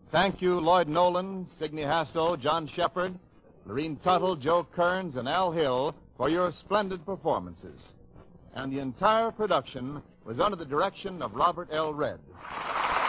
Thank you, Lloyd Nolan, Signe Hasso, John Shepard, Lorene Tuttle, Joe Kearns, and Al Hill for your splendid performances. And the entire production was under the direction of Robert L. Redd.